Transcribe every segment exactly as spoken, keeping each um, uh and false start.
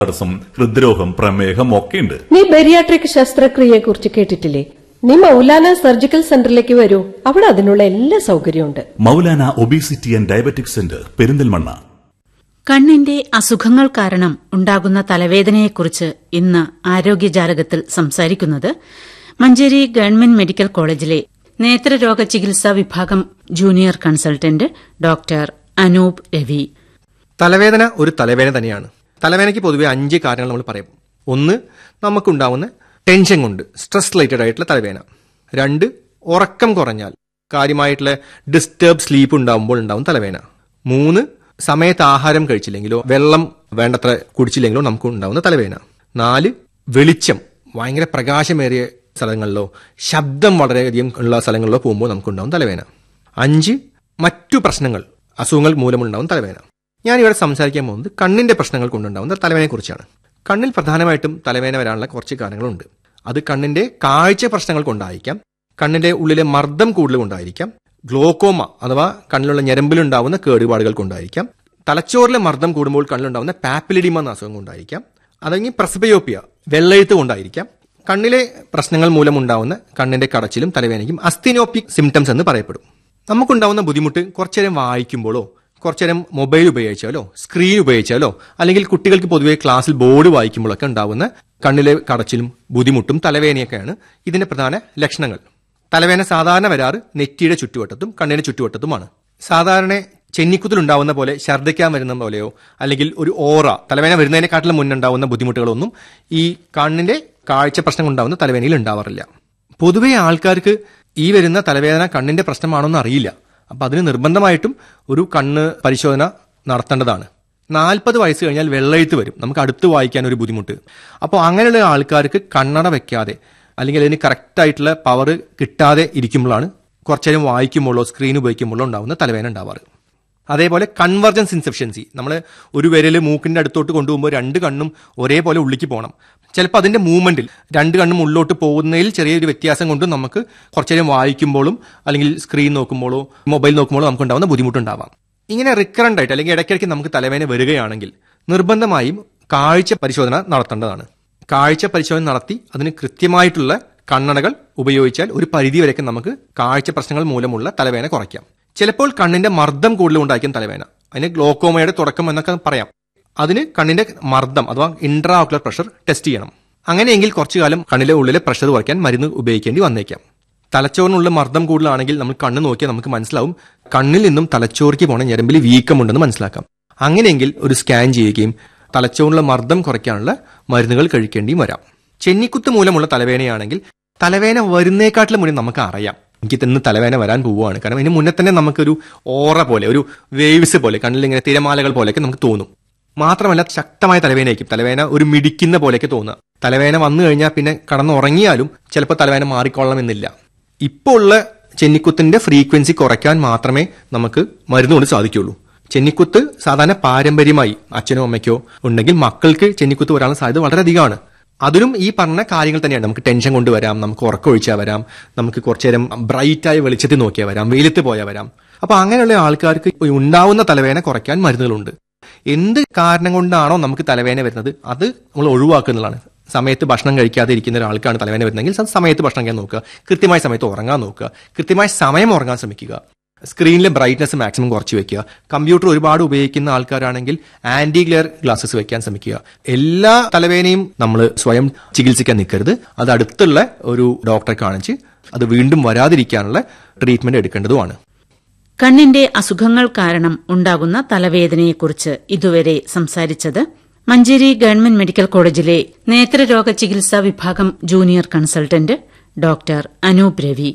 ഹൃദ്രോഗം, പ്രമേഹം ഒക്കെയുണ്ട്. നീ ബെരിയാട്രിക് ശസ്ത്രക്രിയയെ കുറിച്ച് കേട്ടിട്ടില്ലേ? നീ മൗലാന സർജിക്കൽ സെന്ററിലേക്ക് വരൂ, അവിടെ അതിനുള്ള എല്ലാ സൗകര്യമുണ്ട്. Maulana obesity and diabetic centre, Perinthalmanna. കണ്ണിന്റെ അസുഖങ്ങൾ കാരണം ഉണ്ടാകുന്ന തലവേദനയെക്കുറിച്ച് ഇന്ന് ആരോഗ്യജാലകത്തിൽ സംസാരിക്കുന്നത് മഞ്ചേരി ഗവൺമെന്റ് മെഡിക്കൽ കോളേജിലെ നേത്രരോഗ ചികിത്സാ വിഭാഗം junior consultant doctor Anoop Ravi. തലവേദന ഒരു തലവേദന തന്നെയാണ്. തലവേദനയ്ക്ക് പൊതുവെ അഞ്ച് കാരണങ്ങൾ നമ്മൾ പറയും. ഒന്ന്, നമുക്കുണ്ടാവുന്ന ടെൻഷൻ കൊണ്ട് സ്ട്രെസ് റിലേറ്റഡ് ആയിട്ടുള്ള തലവേദന. രണ്ട്, ഉറക്കം കുറഞ്ഞാൽ കാര്യമായിട്ടുള്ള ഡിസ്റ്റർബ് സ്ലീപ്പ് ഉണ്ടാവുമ്പോൾ ഉണ്ടാവും തലവേദന. മൂന്ന്, സമയത്ത് ആഹാരം കഴിച്ചില്ലെങ്കിലോ വെള്ളം വേണ്ടത്ര കുടിച്ചില്ലെങ്കിലോ നമുക്ക് ഉണ്ടാവുന്ന തലവേദന. നാല്, വെളിച്ചം ഭയങ്കര പ്രകാശമേറിയ സ്ഥലങ്ങളിലോ ശബ്ദം വളരെയധികം ഉള്ള സ്ഥലങ്ങളിലോ പോകുമ്പോൾ നമുക്കുണ്ടാവും തലവേദന. അഞ്ച്, മറ്റു പ്രശ്നങ്ങൾ അസുഖങ്ങൾ മൂലമുണ്ടാവും തലവേദന. ഞാനിവിടെ സംസാരിക്കാൻ പോകുന്നത് കണ്ണിന്റെ പ്രശ്നങ്ങൾ കൊണ്ടുണ്ടാവുന്ന തലവേദനയെക്കുറിച്ചാണ്. കണ്ണിൽ പ്രധാനമായിട്ടും തലവേദന വരാനുള്ള കുറച്ച് കാരണങ്ങളുണ്ട്. അത് കണ്ണിന്റെ കാഴ്ച പ്രശ്നങ്ങൾ കൊണ്ടായിരിക്കാം, കണ്ണിന്റെ ഉള്ളിലെ മർദ്ദം കൂടുതൽ കൊണ്ടായിരിക്കാം, ഗ്ലോക്കോമ അഥവാ കണ്ണിലുള്ള ഞരമ്പിലുണ്ടാവുന്ന കേടുപാടുകൾ കൊണ്ടായിരിക്കാം, തലച്ചോറിലെ മർദ്ദം കൂടുമ്പോൾ കണ്ണിലുണ്ടാവുന്ന പാപ്പിലിഡിമ എന്ന അസുഖം കൊണ്ടായിരിക്കാം, അല്ലെങ്കിൽ പ്രസബയോപ്പിയ വെള്ളെഴുത്ത് കൊണ്ടായിരിക്കാം. കണ്ണിലെ പ്രശ്നങ്ങൾ മൂലമുണ്ടാവുന്ന കണ്ണിന്റെ കടച്ചിലും തലവേദനയ്ക്കും അസ്തിനോപ്പിക് സിംറ്റംസ് എന്ന് പറയപ്പെടും. നമുക്കുണ്ടാവുന്ന ബുദ്ധിമുട്ട് കുറച്ചേരം വായിക്കുമ്പോഴോ കുറച്ചേരം മൊബൈൽ ഉപയോഗിച്ചാലോ സ്ക്രീൻ ഉപയോഗിച്ചാലോ അല്ലെങ്കിൽ കുട്ടികൾക്ക് പൊതുവെ ക്ലാസ്സിൽ ബോർഡ് വായിക്കുമ്പോഴൊക്കെ ഉണ്ടാവുന്ന കണ്ണിലെ കടച്ചിലും ബുദ്ധിമുട്ടും തലവേദനയൊക്കെയാണ് ഇതിന്റെ പ്രധാന ലക്ഷണങ്ങൾ. തലവേദന സാധാരണ വരാറ് നെറ്റിയുടെ ചുറ്റുവട്ടത്തും കണ്ണിന്റെ ചുറ്റുവട്ടത്തുമാണ്. സാധാരണ ചെന്നിക്കുത്തിലുണ്ടാവുന്ന പോലെ ഛർദ്ദിക്കാൻ വരുന്ന പോലെയോ അല്ലെങ്കിൽ ഒരു ഓറ തലവേദന വരുന്നതിനെക്കാട്ടിലും മുന്നുണ്ടാവുന്ന ബുദ്ധിമുട്ടുകളൊന്നും ഈ കണ്ണിന്റെ കാഴ്ച പ്രശ്നം ഉണ്ടാവുന്ന തലവേദനയിൽ ഉണ്ടാവാറില്ല. പൊതുവെ ആൾക്കാർക്ക് ഈ വരുന്ന തലവേദന കണ്ണിന്റെ പ്രശ്നമാണോന്ന് അറിയില്ല. അപ്പൊ അതിന് നിർബന്ധമായിട്ടും ഒരു കണ്ണ് പരിശോധന നടത്തേണ്ടതാണ്. നാൽപ്പത് വയസ്സ് കഴിഞ്ഞാൽ വെള്ളെഴുത്ത് വരും, നമുക്ക് അടുത്ത് വായിക്കാൻ ഒരു ബുദ്ധിമുട്ട്. അപ്പോൾ അങ്ങനെയുള്ള ആൾക്കാർക്ക് കണ്ണട വെക്കാതെ അല്ലെങ്കിൽ അതിന് കറക്റ്റായിട്ടുള്ള പവർ കിട്ടാതെ ഇരിക്കുമ്പോഴാണ് കുറച്ചേരം വായിക്കുമ്പോഴോ സ്ക്രീൻ ഉപയോഗിക്കുമ്പോഴോ ഉണ്ടാവുന്ന തലവേദന ഉണ്ടാവാറ്. അതേപോലെ കൺവർജൻസ് ഇൻസഫിഷ്യൻസി, നമ്മൾ ഒരു വിരൽ മൂക്കിന്റെ അടുത്തോട്ട് കൊണ്ടുപോകുമ്പോൾ രണ്ട് കണ്ണും ഒരേപോലെ ഉള്ളിലേക്ക് പോകണം. ചിലപ്പോൾ അതിന്റെ മൂവ്മെന്റിൽ രണ്ട് കണ്ണും ഉള്ളിലോട്ട് പോകുന്നതിൽ ചെറിയൊരു വ്യത്യാസം കൊണ്ട് നമുക്ക് കുറച്ചേരം വായിക്കുമ്പോഴും അല്ലെങ്കിൽ സ്ക്രീൻ നോക്കുമ്പോഴോ മൊബൈൽ നോക്കുമ്പോഴോ നമുക്ക് ഉണ്ടാവുന്ന ബുദ്ധിമുട്ടുണ്ടാവാം. ഇങ്ങനെ റിക്കറന്റ് ആയിട്ട് അല്ലെങ്കിൽ ഇടയ്ക്കിടയ്ക്ക് നമുക്ക് തലവേദന വരികയാണെങ്കിൽ നിർബന്ധമായും കാഴ്ച പരിശോധന നടത്തേണ്ടതാണ്. കാഴ്ച പരിശോധന നടത്തി അതിന് കൃത്യമായിട്ടുള്ള കണ്ണടകൾ ഉപയോഗിച്ചാൽ ഒരു പരിധിവരെയൊക്കെ നമുക്ക് കാഴ്ച പ്രശ്നങ്ങൾ മൂലമുള്ള തലവേദന കുറയ്ക്കാം. ചിലപ്പോൾ കണ്ണിന്റെ മർദ്ദം കൂടുതൽ ഉണ്ടായിരിക്കും തലവേദന. അതിന് ഗ്ലോക്കോമയുടെ തുടക്കം എന്നൊക്കെ പറയാം. അതിന് കണ്ണിന്റെ മർദ്ദം അഥവാ ഇൻട്രാ ഓക്കുലർ പ്രഷർ ടെസ്റ്റ് ചെയ്യണം. അങ്ങനെയെങ്കിൽ കുറച്ചു കാലം കണ്ണിലെ ഉള്ളിലെ പ്രഷർ കുറയ്ക്കാൻ മരുന്ന് ഉപയോഗിക്കേണ്ടി വന്നേക്കാം. തലച്ചോറിനുള്ള മർദ്ദം കൂടുതലാണെങ്കിൽ നമ്മൾ കണ്ണ് നോക്കിയാൽ നമുക്ക് മനസ്സിലാവും കണ്ണിൽ നിന്നും തലച്ചോറിക്ക് പോണ ഞരമ്പിൽ വീക്കമുണ്ടെന്ന് മനസ്സിലാക്കാം. അങ്ങനെയെങ്കിൽ ഒരു സ്കാൻ ചെയ്യുകയും തലച്ചോറിനുള്ള മർദ്ദം കുറയ്ക്കാനുള്ള മരുന്നുകൾ കഴിക്കേണ്ടിയും വരാം. ചെന്നിക്കുത്ത് മൂലമുള്ള തലവേദനയാണെങ്കിൽ തലവേദന വരുന്നേക്കാട്ടിലും മുന്നേ നമുക്ക് അറിയാം എനിക്ക് ഇന്ന് തലവേദന വരാൻ പോവുകയാണ്. കാരണം ഇതിന് മുന്നേ തന്നെ നമുക്കൊരു ഓറ പോലെ ഒരു വേവ്സ് പോലെ കണ്ണിൽ ഇങ്ങനെ തിരമാലകൾ പോലെയൊക്കെ നമുക്ക് തോന്നും. മാത്രമല്ല ശക്തമായ തലവേദനയായിരിക്കും. തലവേദന ഒരു മിടിക്കുന്ന പോലെയൊക്കെ തോന്നുക. തലവേദന വന്നു കഴിഞ്ഞാൽ പിന്നെ കടന്നുറങ്ങിയാലും ചിലപ്പോൾ തലവേദന മാറിക്കൊള്ളണമെന്നില്ല. ഇപ്പോൾ ഉള്ള ചെന്നിക്കുത്തിന്റെ ഫ്രീക്വൻസി കുറയ്ക്കാൻ മാത്രമേ നമുക്ക് മരുന്ന് കൊണ്ട് സാധിക്കുള്ളൂ. ചെന്നിക്കുത്ത് സാധാരണ പാരമ്പര്യമായി അച്ഛനോ അമ്മയ്ക്കോ ഉണ്ടെങ്കിൽ മക്കൾക്ക് ചെന്നിക്കുത്ത് വരാനുള്ള സാധ്യത വളരെയധികമാണ്. അതിനും ഈ പറഞ്ഞ കാര്യങ്ങൾ തന്നെയാണ്. നമുക്ക് ടെൻഷൻ കൊണ്ടുവരാം, നമുക്ക് ഉറക്കമൊഴിച്ചാൽ വരാം, നമുക്ക് കുറച്ചേരം ബ്രൈറ്റായ വെളിച്ചത്തിൽ നോക്കിയാൽ വരാം, വെയിലത്ത് പോയാൽ വരാം. അപ്പൊ അങ്ങനെയുള്ള ആൾക്കാർക്ക് ഉണ്ടാവുന്ന തലവേദന കുറയ്ക്കാൻ മരുന്നുകളുണ്ട്. എന്ത് കാരണം കൊണ്ടാണോ നമുക്ക് തലവേദന വരുന്നത് അത് നമ്മൾ ഒഴിവാക്കുന്നതാണ്. സമയത്ത് ഭക്ഷണം കഴിക്കാതെ ഇരിക്കുന്ന ഒരാൾക്കാണ് തലവേദന വരുന്നതെങ്കിൽ സമയത്ത് ഭക്ഷണം കഴിക്കാൻ നോക്കുക, കൃത്യമായ സമയത്ത് ഉറങ്ങാൻ നോക്കുക, കൃത്യമായ സമയം ഉറങ്ങാൻ ശ്രമിക്കുക, സ്ക്രീനിലെ ബ്രൈറ്റ്നസ് മാക്സിമം കുറച്ച് വെക്കുക. കമ്പ്യൂട്ടർ ഒരുപാട് ഉപയോഗിക്കുന്ന ആൾക്കാരാണെങ്കിൽ ആന്റി ഗ്ലെയർ ഗ്ലാസസ് വെക്കാൻ ശ്രമിക്കുക. എല്ലാ തലവേദനയും നമ്മൾ സ്വയം ചികിത്സിക്കാൻ നിൽക്കരുത്. അത് അടുത്തുള്ള ഒരു ഡോക്ടറെ കാണിച്ച് അത് വീണ്ടും വരാതിരിക്കാനുള്ള ട്രീറ്റ്മെന്റ് എടുക്കേണ്ടതുമാണ്. കണ്ണിന്റെ അസുഖങ്ങൾ കാരണം ഉണ്ടാകുന്ന തലവേദനയെക്കുറിച്ച് ഇതുവരെ സംസാരിച്ചത് മഞ്ചേരി ഗവൺമെന്റ് മെഡിക്കൽ കോളേജിലെ നേത്രരോഗ ചികിത്സാ വിഭാഗം junior consultant doctor Anoop Ravi.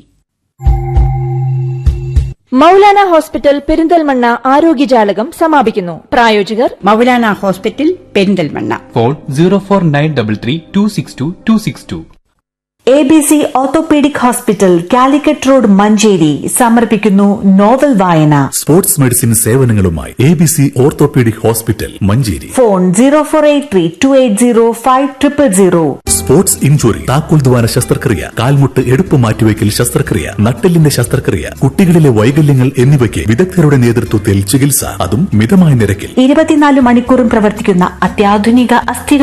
Maulana hospital Perinthalmanna ആരോഗ്യജാലകം സമാപിക്കുന്നു. പ്രായോജകർ Maulana hospital Perinthalmanna. Phone zero four nine double three to six to to six to. A B C orthopaedic hospital Calicut road Manjeri സമർപ്പിക്കുന്നു നോവൽ വായന. Sports medicine സേവനങ്ങളുമായി A B C orthopaedic hospital Manjeri. Phone zero four eight three to eight zero five triple zero. Sports injury, താക്കോൽ ദ്വാര ശസ്ത്രക്രിയ, കാൽമുട്ട് എടുപ്പ് മാറ്റിവെക്കൽ ശസ്ത്രക്രിയ, നട്ടെല്ലിന്റെ ശസ്ത്രക്രിയ, കുട്ടികളിലെ വൈകല്യങ്ങൾ എന്നിവയ്ക്ക് വിദഗ്ധരുടെ നേതൃത്വത്തിൽ ചികിത്സ, അതും മിതമായ നിരക്കിൽ. ഇരുപത്തിനാല് മണിക്കൂറും പ്രവർത്തിക്കുന്ന അത്യാധുനിക അസ്ഥി